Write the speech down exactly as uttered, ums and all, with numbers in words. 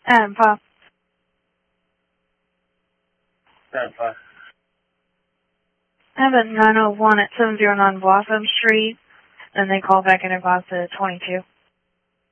Adam Pop. Adam Pop. I have a nine oh one at seven oh nine Blossom Street, and they call back and advise the twenty-two.